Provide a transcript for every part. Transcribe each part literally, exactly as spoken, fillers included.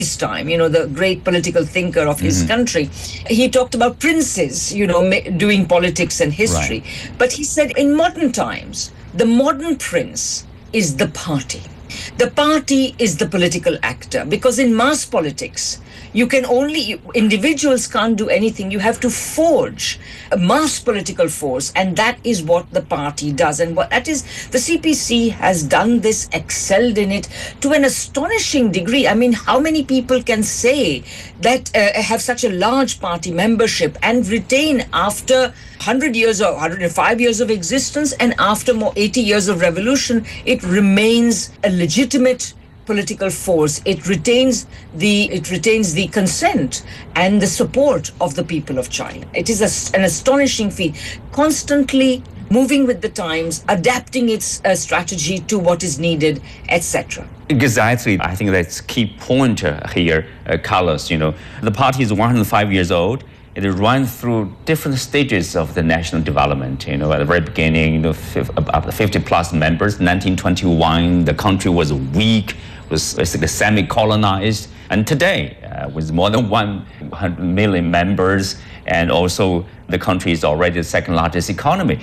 his time, you know, the great political thinker of his mm-hmm. country. He talked about princes, you know, doing politics and history. Right. But he said in modern times, the modern prince is the party. The party is the political actor, because in mass politics, you can only, individuals can't do anything. You have to forge a mass political force, and that is what the party does. And what that is, the C P C has done this, excelled in it to an astonishing degree. I mean, how many people can say that uh, have such a large party membership and retain after one hundred years or one hundred five years of existence, and after more eighty years of revolution, it remains a legitimate political force. It retains the it retains the consent and the support of the people of China. It is a, an astonishing feat, constantly moving with the times, adapting its uh, strategy to what is needed, et cetera. Exactly. I think that's key point uh, here, uh, Carlos. You know, the party is one hundred five years old. It ran through different stages of the national development. You know, at the very beginning, you know, about fifty plus members. nineteen twenty-one, the country was weak, was basically semi-colonized. And today, uh, with more than one hundred million members, and also the country is already the second largest economy.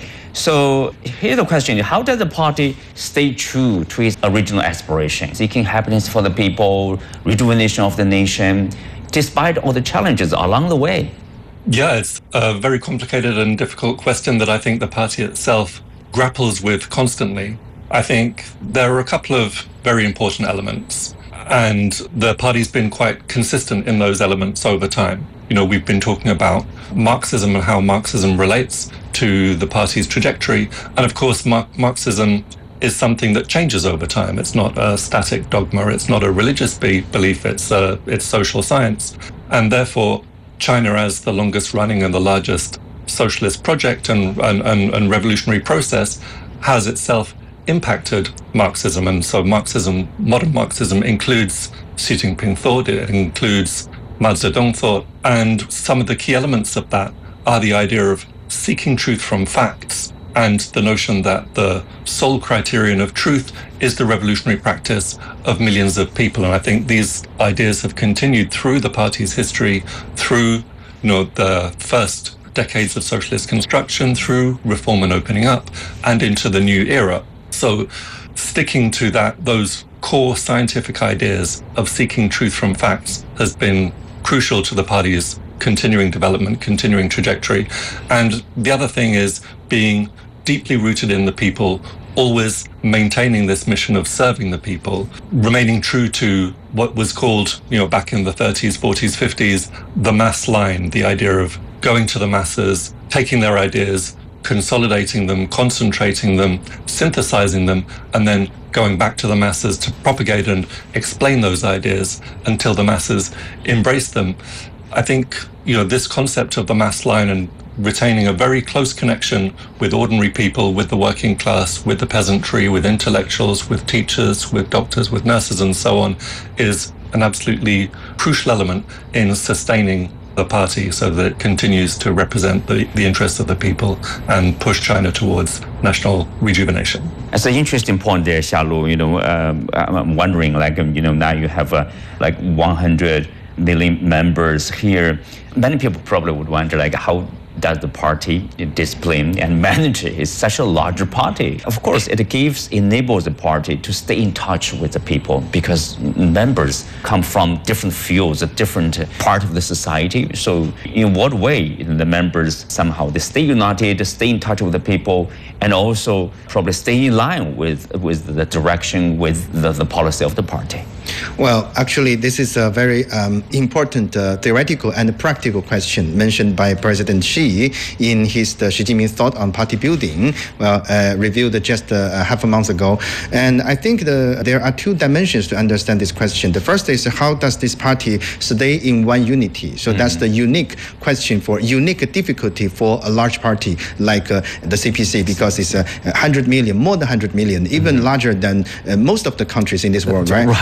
So here's the question: how does the party stay true to its original aspirations, seeking happiness for the people, rejuvenation of the nation, despite all the challenges along the way? Yeah, it's a very complicated and difficult question that I think the party itself grapples with constantly. I think there are a couple of very important elements, and the party's been quite consistent in those elements over time. You know, we've been talking about Marxism and how Marxism relates to the party's trajectory. And of course, Mar- Marxism is something that changes over time. It's not a static dogma. It's not a religious be- belief. It's a, it's social science. And therefore, China, as the longest running and the largest socialist project and, and, and, and revolutionary process, has itself impacted Marxism. And so Marxism, modern Marxism, includes Xi Jinping thought, it includes Mao Zedong thought, and some of the key elements of that are the idea of seeking truth from facts and the notion that the sole criterion of truth is the revolutionary practice of millions of people. And I think these ideas have continued through the party's history, through, you know, the first decades of socialist construction, through reform and opening up, and into the new era. So sticking to that, those core scientific ideas of seeking truth from facts has been crucial to the party's continuing development, continuing trajectory. And the other thing is being deeply rooted in the people, always maintaining this mission of serving the people, remaining true to what was called, you know, back in the thirties, forties, fifties, the mass line, the idea of going to the masses, taking their ideas, consolidating them, concentrating them, synthesizing them, and then going back to the masses to propagate and explain those ideas until the masses embrace them. I think, you know, this concept of the mass line and retaining a very close connection with ordinary people, with the working class, with the peasantry, with intellectuals, with teachers, with doctors, with nurses, and so on, is an absolutely crucial element in sustaining the party so that it continues to represent the, the interests of the people and push China towards national rejuvenation. That's an interesting point there, Xiaolu. You know, um, I'm wondering, like, you know, now you have uh, like one hundred million members here. Many people probably would wonder, like, how does the party discipline and manage it? It's such a larger party. Of course, it gives, enables the party to stay in touch with the people because members come from different fields, a different part of the society. So in what way the members somehow, they stay united, stay in touch with the people, and also probably stay in line with, with the direction, with the, the policy of the party? Well, actually, this is a very um, important uh, theoretical and practical question mentioned by President Xi in his the Xi Jinping thought on party building, well, uh, reviewed just uh, half a month ago. And I think the, there are two dimensions to understand this question. The first is how does this party stay in one unity? So mm-hmm. that's the unique question for unique difficulty for a large party like uh, the C P C, because it's uh, one hundred million, more than one hundred million, even mm-hmm. larger than uh, most of the countries in this world, right? Right. There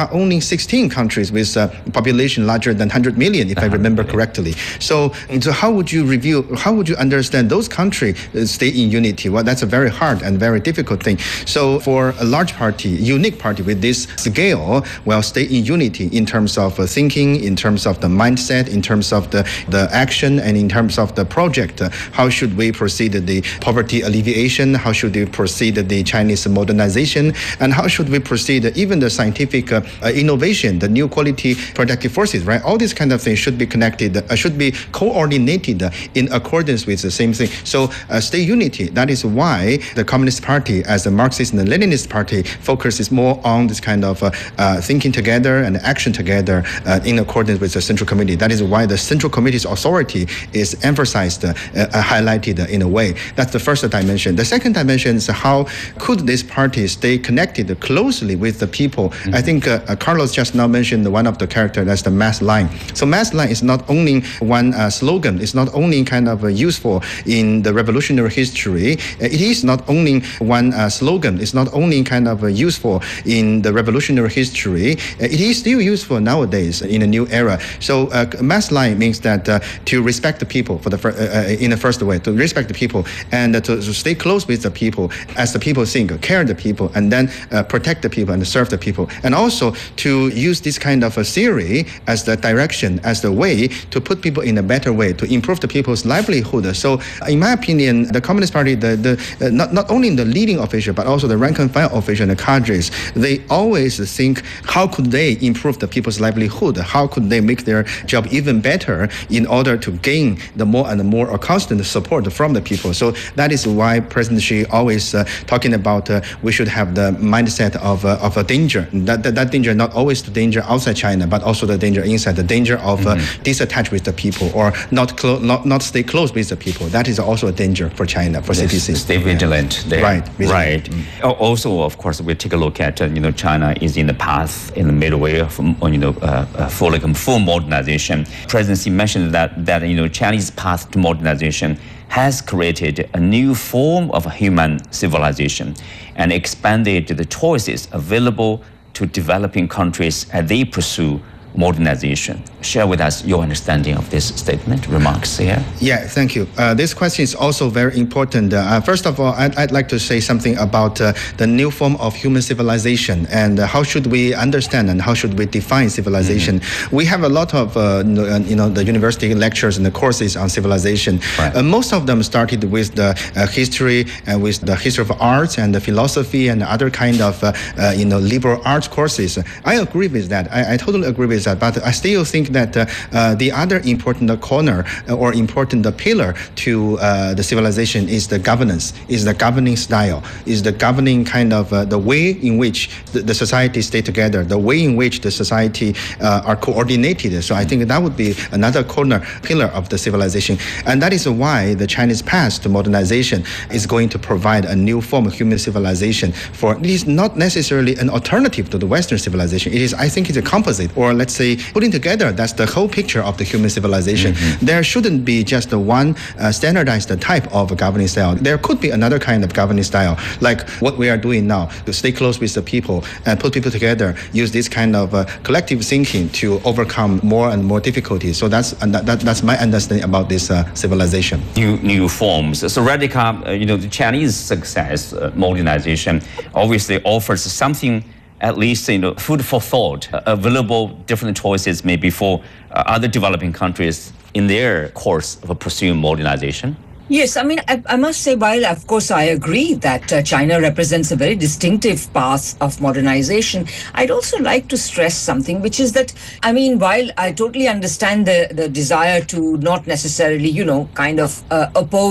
are only sixteen countries with a population larger than one hundred million, if I remember correctly. So, so how would you review, how would you understand those countries stay in unity? Well, that's a very hard and very difficult thing. So for a large party, unique party with this scale, well, stay in unity in terms of uh, thinking, in terms of the mindset, in terms of the, the action, and in terms of the project. Uh, how should we proceed the poverty alleviation? How should we proceed the Chinese modernization? And how should we proceed even the scientific uh, uh, innovation, the new quality productive forces, right? All these kind of things should be connected, uh, should be coordinated uh, in accordance with the same thing. So uh, stay unity. That is why the Communist Party, as the Marxist and the Leninist party, focuses more on this kind of uh, uh, thinking together and action together uh, in accordance with the Central Committee. That is why the Central Committee's authority is emphasized, uh, uh, highlighted in a way. That's the first dimension. The second dimension is how could this party stay connected closely with the people? Mm-hmm. I think uh, uh, Carlos just now mentioned one of the characters, that's the mass line. So mass line is not only one uh, slogan, it's not only kind of uh, useful in the revolutionary history, uh, it is not only one uh, slogan, it's not only kind of uh, useful in the revolutionary history, uh, it is still useful nowadays in a new era. So uh, mass line means that uh, to respect the people for the fir- uh, uh, in the first way, to respect the people and uh, to, to stay close with the people as the people think, care the people, and then uh, protect the people and serve the people. And also to use this kind of a theory as the direction, as the way to put people in a better way, to improve the people's livelihood. So in my opinion, the Communist Party, the, the uh, not, not only the leading official, but also the rank and file official and the cadres, they always think how could they improve the people's livelihood? How could they make their job even better in order to gain the more and more constant support from the people? So that is why President Xi always uh, talking about uh, we should have the mindset of uh, of a danger. That, that that danger not always the danger outside China, but also the danger inside. The danger of mm-hmm. uh, disattach with the people or not clo- not not stay close with the people. That is also a danger for China, for yes, C P C. Stay vigilant. Yeah. Right. Vigilant. Right. Mm-hmm. Also, of course, we take a look at uh, you know China is in the path in the middle way of you know uh, uh, full like full modernization. President Xi mentioned that that you know Chinese path to modernization has created a new form of human civilization and expanded the choices available to developing countries as they pursue modernization. Share with us your understanding of this statement, remarks here. Yeah, thank you. Uh, this question is also very important. Uh, first of all, I'd, I'd like to say something about uh, the new form of human civilization and uh, how should we understand and how should we define civilization. Mm-hmm. We have a lot of, uh, you know, the university lectures and the courses on civilization. Right. Uh, most of them started with the uh, history and with the history of arts and the philosophy and other kind of, uh, uh, you know, liberal arts courses. I agree with that. I, I totally agree with that, but I still think that uh, uh, the other important corner or important pillar to uh, the civilization is the governance, is the governing style, is the governing kind of uh, the way in which the, the society stay together, the way in which the society uh, are coordinated. So I think that would be another corner pillar of the civilization, and that is why the Chinese path to modernization is going to provide a new form of human civilization. For it is not necessarily an alternative to the Western civilization. It is, I think, it's a composite, or let's say putting together, that's the whole picture of the human civilization. Mm-hmm. There shouldn't be just one uh, standardized type of governing style. There could be another kind of governing style, like what we are doing now, to stay close with the people and put people together, use this kind of uh, collective thinking to overcome more and more difficulties. So that's uh, that, that's my understanding about this uh, civilization. New new forms. So Radhika, uh, you know, the Chinese success, uh, modernization, obviously offers something, at least, you know, food for thought, uh, available different choices maybe for uh, other developing countries in their course of pursuing modernization. Yes, I mean, I, I must say, while of course I agree that uh, China represents a very distinctive path of modernization, I'd also like to stress something, which is that, I mean, while I totally understand the, the desire to not necessarily, you know, kind of uh, oppose